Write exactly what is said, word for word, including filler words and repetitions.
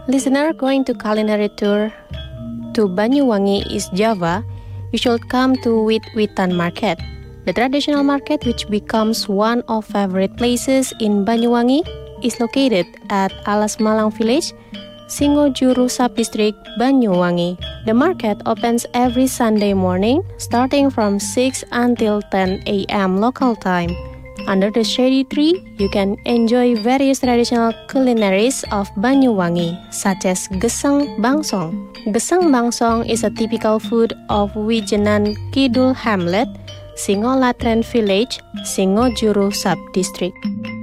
Listener going to culinary tour to Banyuwangi, East Java, you should come to Wit Witan Market. The traditional market, which becomes one of favorite places in Banyuwangi, is located at Alas Malang Village, Singojuru Subdistrict, Banyuwangi. The market opens every Sunday morning, starting from six until ten a m local time. Under the shady tree, you can enjoy various traditional culinaries of Banyuwangi, such as Gesang Bangsong. Gesang Bangsong is a typical food of Wijenan Kidul Hamlet, Singolatren Village, Singojuru Subdistrict.